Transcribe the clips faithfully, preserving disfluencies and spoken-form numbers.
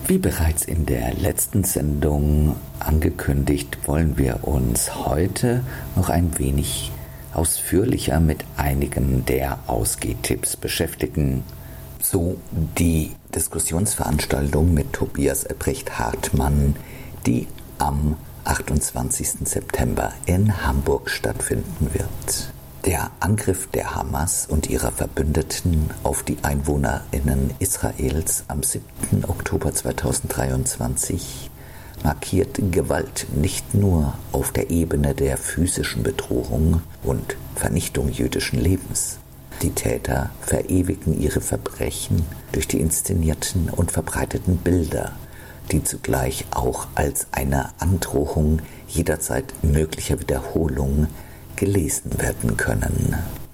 Wie bereits in der letzten Sendung angekündigt, wollen wir uns heute noch ein wenig ausführlicher mit einigen der Ausgehtipps beschäftigen. So die Diskussionsveranstaltung mit Tobias Ebrecht-Hartmann, die am achtundzwanzigsten September in Hamburg stattfinden wird. Der Angriff der Hamas und ihrer Verbündeten auf die EinwohnerInnen Israels am siebten Oktober zweitausenddreiundzwanzig markiert Gewalt nicht nur auf der Ebene der physischen Bedrohung und Vernichtung jüdischen Lebens. Die Täter verewigen ihre Verbrechen durch die inszenierten und verbreiteten Bilder, die zugleich auch als eine Androhung jederzeit möglicher Wiederholung gelesen werden können.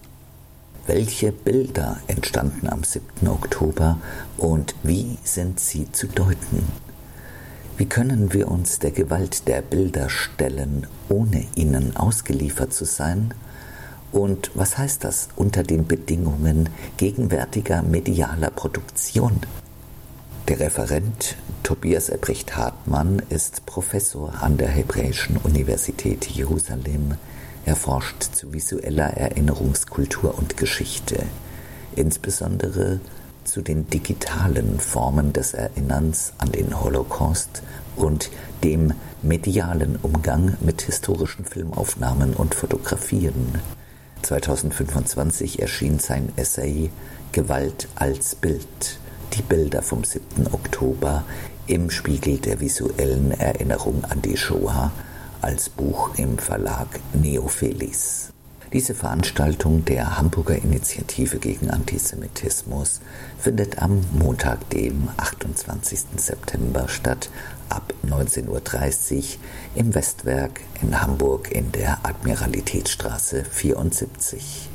Welche Bilder entstanden am siebten Oktober und wie sind sie zu deuten? Wie können wir uns der Gewalt der Bilder stellen, ohne ihnen ausgeliefert zu sein? Und was heißt das unter den Bedingungen gegenwärtiger medialer Produktion? Der Referent Tobias Ebrecht-Hartmann ist Professor an der Hebräischen Universität Jerusalem. Er forscht zu visueller Erinnerungskultur und Geschichte, insbesondere zu den digitalen Formen des Erinnerns an den Holocaust und dem medialen Umgang mit historischen Filmaufnahmen und Fotografien. zweitausendfünfundzwanzig erschien sein Essay »Gewalt als Bild – Die Bilder vom siebten Oktober« im Spiegel der visuellen Erinnerung an die Shoah als Buch im Verlag Neophelis. Diese Veranstaltung der Hamburger Initiative gegen Antisemitismus findet am Montag, dem achtundzwanzigsten September statt, ab neunzehn Uhr dreißig im Westwerk in Hamburg in der Admiralitätsstraße vierundsiebzig.